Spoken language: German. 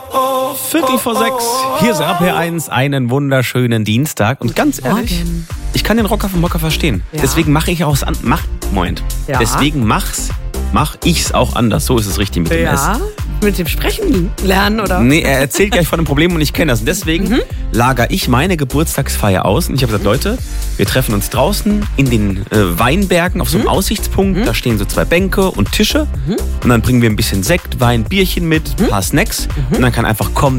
5:45. Hier ist RPR1, einen wunderschönen Dienstag. Und ganz ehrlich, ich kann den Rocker vom Mocker verstehen. Ja. Deswegen mache ich auch Ja. Deswegen mach ich's auch anders. So ist es richtig mit dem S. Ja, mit dem Sprechen lernen, oder? Nee, er erzählt gleich von einem Problem und ich kenne das. Und deswegen lager ich meine Geburtstagsfeier aus. Und ich habe gesagt, Leute, wir treffen uns draußen in den Weinbergen auf so einem Aussichtspunkt. Da stehen so 2 Bänke und Tische. Und dann bringen wir ein bisschen Sekt, Wein, Bierchen mit, ein paar Snacks. Und dann kann einfach kommen,